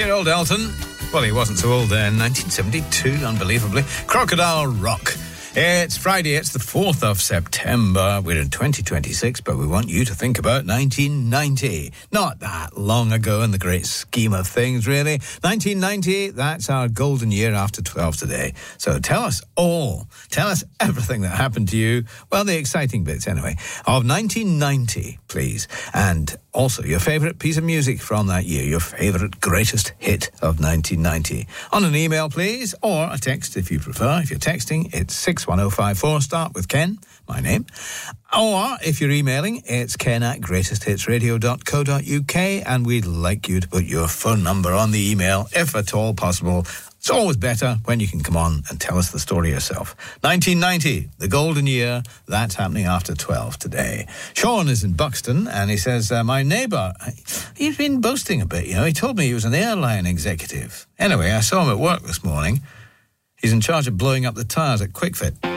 Dear old Elton. Well, he wasn't so old then. 1972, unbelievably. Crocodile Rock. It's Friday, it's the 4th of September. We're in 2026, but we want you to think about 1990. Not that long ago in the great scheme of things, really. 1990, that's our golden year after 12 today. So tell us all. Tell us everything that happened to you. Well, the exciting bits, anyway, of 1990, please. And also your favourite piece of music from that year, your favourite greatest hit of 1990. On an email, please, or a text if you prefer. If you're texting, it's 61054, start with Ken, my name. Or if you're emailing, it's ken@greatesthitsradio.co.uk, and we'd like you to put your phone number on the email, if at all possible. It's always better when you can come on and tell us the story yourself. 1990, the golden year, that's happening after 12 today. Sean is in Buxton, and he says, my neighbour, he's been boasting a bit, you know. He told me he was an airline executive. Anyway, I saw him at work this morning. He's in charge of blowing up the tyres at QuickFit.